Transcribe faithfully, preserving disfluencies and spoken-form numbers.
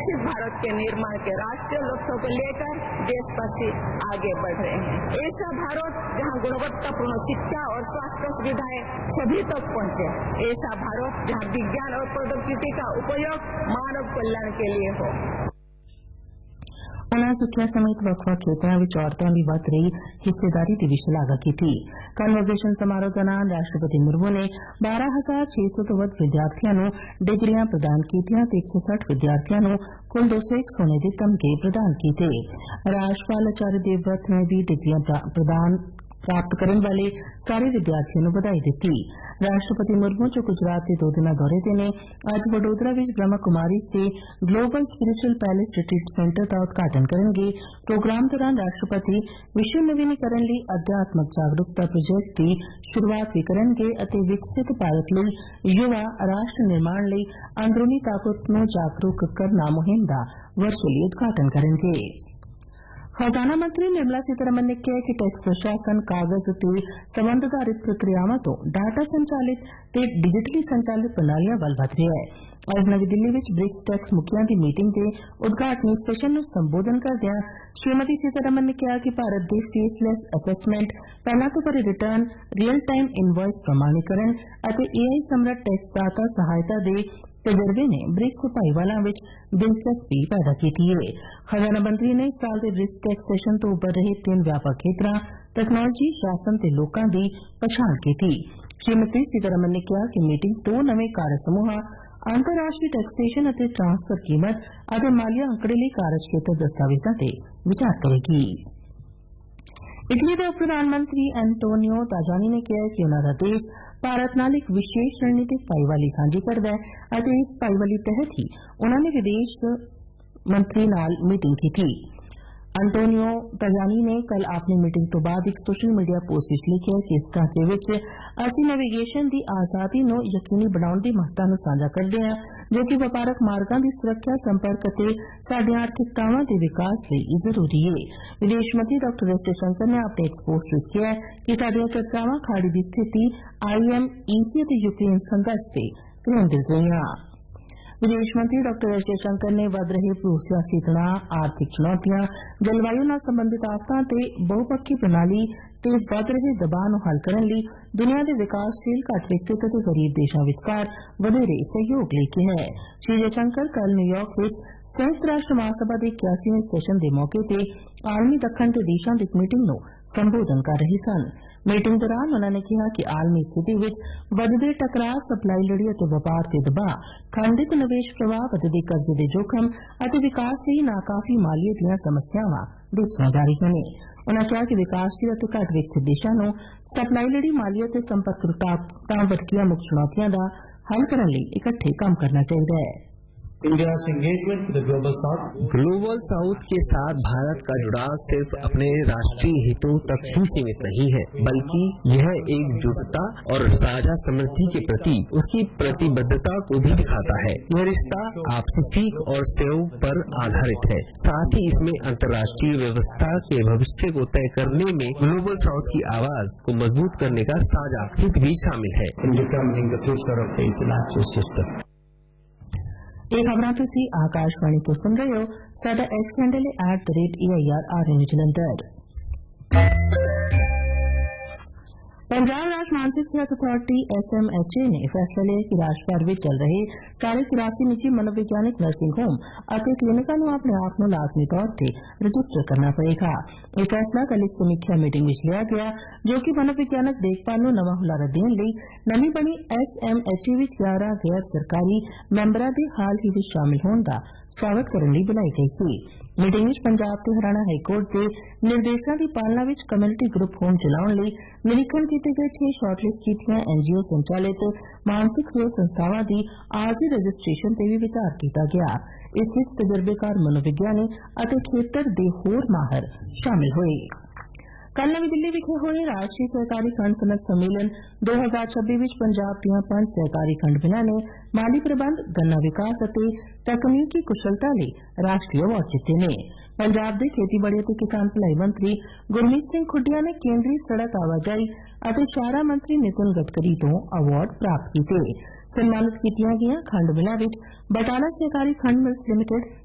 विकसित भारत के निर्माण के राष्ट्रीय लक्ष्यों को लेकर देशवासी आगे बढ़ रहे हैं। ऐसा भारत जहां गुणवत्तापूर्ण शिक्षा और स्वास्थ्य सुविधाएं सभी तक पहुंचे, ऐसा भारत जहां विज्ञान और प्रौद्योगिकी का उपयोग मानव कल्याण के लिए हो। उन्होंने सिक्ख्या समेत ਵੱਖ-ਵੱਖ ਖੇਤਰਾਂ ਵਿੱਚ ਔਰਤਾਂ ਦੀ ਵੱਧ ਰਹੀ ਹਿੱਸੇਦਾਰੀ ਦੀ ਵੀ ਸ਼ਲਾਘਾ ਕੀਤੀ। ਕਨਵੋਕੇਸ਼ਨ ਸਮਾਰੋਹ ਦੌਰਾਨ ਰਾਸ਼ਟਰਪਤੀ ਮੁਰਮੂ ਨੇ ਬਾਰਾਂ ਹਜ਼ਾਰ ਛੇ ਸੌ ਤੋਂ ਵੱਧ ਵਿਦਿਆਰਥੀਆਂ ਨੂੰ ਡਿਗਰੀਆਂ ਪ੍ਰਦਾਨ ਕੀਤੀਆਂ ਤੇ ਇੱਕ ਸੌ ਸੱਠ ਵਿਦਿਆਰਥੀਆਂ ਨੂੰ ਕੁੱਲ ਦੋ ਸੌ ਇੱਕ ਸੋਨੇ ਦੇ ਤਮਗੇ ਪ੍ਰਦਾਨ ਕੀਤੇ। ਰਾਜਪਾਲ ਆਚਾर्य देवव्रत ने भी डिग्रियां प्रदान प्राप्त करने वाले सारे विद्यार्थियों को बधाई दी। राष्ट्रपति मुर्मू जो गुजरात के दो दिन दौरे ते ने अज वडोदरा विच ब्रह्मा कुमारी से global spiritual palace retreat centre का उद्घाटन करेंगे। प्रोग्राम दौरान राष्ट्रपति विश्व नवीनीकरण लई अध्यात्मक जागरूकता प्रोजेक्ट की शुरुआत भी करेंगे और विकसित भारत लई युवा राष्ट्र निर्माण लई अंदरूनी ताकत नूं जागरूक करना मुहिम का वर्चुअली उद्घाटन करेंगे। खजाना मंत्री निर्मला सीतारमण ने कहा कि टैक्स प्रशासन कागज ते संबंध आधारित प्रक्रियावां तो डाटा संचालित ते डिजिटली संचालित प्रणालियां वल वध रहा है। आज नवी दिल्ली विच ब्रिक्स टैक्स मुखियां की मीटिंग के उद्घाटनी सैशन नूं संबोधन करदिआं श्रीमती सीतारमण ने कहा कि भारत दे फेसलैस असैसमेंट, पहला तो भरे रिटर्न, रियल टाइम इनवॉइस प्रमाणीकरण अते एआई समर्थ टैक्सदाता सहायता दे तजर्बे ने ब्रिक्स भाईवालों में दिलचस्पी पैदा की है। खजाना मंत्री ने इस साल के ब्रिक्स टैक्स सैशन तो उभर रहे तीन व्यापक क्षेत्रों तकनोलॉजी, शासन ते लोकां दी पछाण की थी। श्रीमती सीतारमण ने कहा कि मीटिंग दो नवे कार्य समूह अंतर्राष्ट्रीय टैक्सेशन और ट्रांसफर कीमत और मालिया आंकड़े लिए कार्य क्षेत्र दस्तावेजों से विचार करेगी। इटली के उप प्रधानमंत्री एंटोनियो ताजानी ने कहा कि उन्होंने देश भारत नाल एक विशेष रणनीतिक भाईवाली सांझी करदा है और इस भाईवाली तहत ही उन्होंने विदेश मंत्री नाल मीटिंग की थी। एंटोनियो ताजानी ने कल अपनी मीटिंग तो बाद एक सोशल मीडिया पोस्ट विच लिखिआ कि इस ढांचे विच असीं नेविगेशन की आजादी नूं यकीनी बनाउण दी महत्ता नूं साझा करदे हां, जो कि व्यापारक मार्गां की सुरक्षा, संपर्क अते साडीआं आर्थिकतावां दे विकास लई जरूरी है। विदेश मंत्री डॉक्टर एस जयशंकर ने अपने एक पोस्ट विच कहा कि साडीआं चर्चावां खाड़ी की स्थिति, आई एम ई सी अते यूक्रेन संघर्ष ते केंद्रित रहिआं। विदेश मंत्री डॉक्टर एस जयशंकर ने वध रहे भू-सियासी तनाव, आर्थिक चुनौतियां, जलवायु नाल संबंधित आफतां ते बहुपक्षी प्रणाली ते वध रहे दबाव नूं हल करने लई दुनिया के विकासशील, घट विकसित ते गरीब देशां विचकार वधेरे सहयोग लई कहा है। श्री जयशंकर कल न्यूयॉर्क विच संयुक्त राष्ट्र महासभा के इक्यासीवें सैशन के मौके पर आलमी दखन के देशों की एक मीटिंग नूं संबोधन कर रहे सन। मीटिंग दौरान उन्होंने कहा कि आलमी स्थिति विच वधदे टकराव, सप्लाई लड़ी और व्यापार के दबाव, खंडित निवेश प्रवाह, वधदे कर्जे के जोखम और विकास लई नाकाफी मालीए दीआं समस्यावां देखीआं जा रहीआं ने। उन्होंने कहा कि विकासशील और घट विकसित देशों नूं सप्लाई लड़ी मालीए ते संपर्क रुकावटां वरगीआं मुख चुनौतियां दा हल करने लई इकट्ठे काम करना चाहिए है। India's engagement with the global south global south के साथ भारत का जुड़ाव सिर्फ अपने राष्ट्रीय हितों तक ही सीमित नहीं है, बल्कि यह एकजुटता और साझा समृद्धि के प्रति उसकी प्रतिबद्धता को भी दिखाता है। यह रिश्ता आपसी सीख और सहयोग पर आधारित है। साथ ही इसमें अंतर्राष्ट्रीय व्यवस्था के भविष्य को तय करने में ग्लोबल साउथ की आवाज को मजबूत करने का साझा हित भी शामिल है। in determining the future of the international system. ये खबरां तुसी आकाशवाणी तो सुन रहे हो। साडा एक्स हैंडल है at the rate A I R are N Jalandhar. Punjab राष्ट्र मानसिक सेहत authority S M H A ने फैसला लिया कि राष्ट्र भर में चल रहे सारे तिरासी निजी मनोवैज्ञानिक नर्सिंग होम और क्लीनिकां नूं अपने आप नूं लाजमी तौर पर रजिस्टर करना पड़ेगा। यह फैसला कल एक समीक्षा मीटिंग में लिया गया, जो कि मनोवैज्ञानिक देखभाल नूं नवां हुलारा देने लई नवीं बनी एस एम एच ए विच ग्यारह गैर सरकारी मैंबरां दे हाल ही विच शामिल होण दा स्वागत करने लई बुलाई गई सी। मीटिंग में पंजाब ते हरियाणा हाईकोर्ट के निर्देशों की पालना विच कम्युनिटी ग्रुप होम चलाउण लई निरीक्षण किए गए छे शॉर्टलिस्ट कीतियां एनजीओ संचालित मानसिक सेवा संस्थावां की आरजी रजिस्ट्रेशन ते भी विचार किया गया। इस विच तजर्बेकार मनोविज्ञानी और खेतर दे होर माहर शामिल हुए। कल नवी दिल्ली विखे हुए राष्ट्रीय सहकारी खंड सनत सम्मेलन दो हजार छब्बीस विच पंजाब दीआं पंज सहकारी खंड मिलां ने माली प्रबंध, गन्ना विकास और तकनीकी कुशलता लई राष्ट्रीय अवार्ड जीते ने। पंजाब के खेतीबाड़ी और किसान भलाई मंत्री गुरमीत सिंह खुडिया ने केंद्रीय सड़क आवाजाई और शाहरा मंत्री नितिन गडकरी तो अवार्ड प्राप्त किए। सन्मानित कीतियां गईआं खंड मिलां विच बटाला सहकारी खंड मिल्स लिमिटेड,